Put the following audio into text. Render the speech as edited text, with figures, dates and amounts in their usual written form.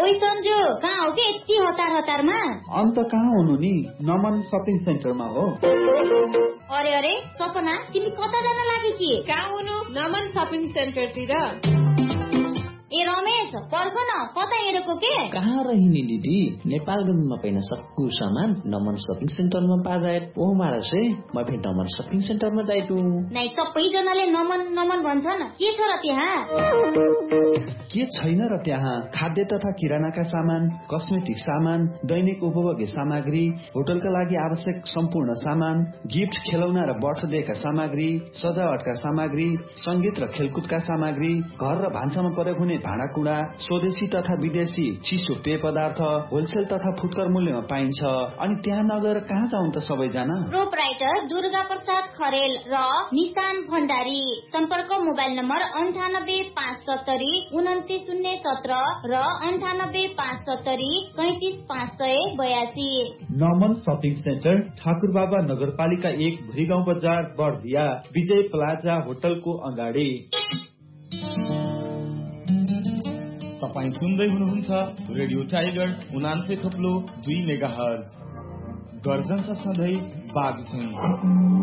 ओइ सन्जु, कहाँ हो के यति हतारमा? अन्त कहाँ हुनु नि, नमन सपिङ सेन्टरमा हो। अरे अरे सपना, तिमी कता जान लागि कि? कहाँ हुनु? नमन सपिङ सेन्टरतिर। ए रमेश, पर्ख न, कता हिँडेको के? कहाँ रहिनी दिदी, नेपालगञ्जमा पाइन सक्कु सामान नमन सपिङ सेन्टरमा पाए। ओ मारसे म फेरि नमन सपिङ सेन्टरमा जाइटु। नै सबैजनाले नमन नमन भन्छन्, के छ र त्यहाँ? के छैन र त्यहाँ? खाद्य तथा किरानाका सामान, कस्मेटिक सामान, दैनिक उपभोग्य सामग्री, होटलका लागि आवश्यक सम्पूर्ण सामान, गिफ्ट, खेलौना र बर्थडेका सामग्री, सजावटका सामग्री, संगीत र खेलकुदका सामग्री, घर र भान्सामा प्रयोग हुने भाँडाकुँडा, स्वदेशी तथा विदेशी चिसो पेय पदार्थ होलसेल तथा फुटकर मूल्यमा पाइन्छ। अनि त्यहाँ नगएर कहाँ जाउँ त सबैजना? प्रोपराइटर दुर्गा प्रसाद खरेल र निशान भण्डारी। सम्पर्क मोबाइल नम्बर 9857093017 र 9857035582। नमन सपिङ सेन्टर, ठाकुरबाबा नगरपालिका 1, भुरीगाउँ बजार, बर्दिया, विजय प्लाजा होटलको अगाडि। तपाईं सुन्दै हुनुहुन्छ रेडियो टाइगर 89.2 मेगाहर्ज। गर्जन सधैँ बाग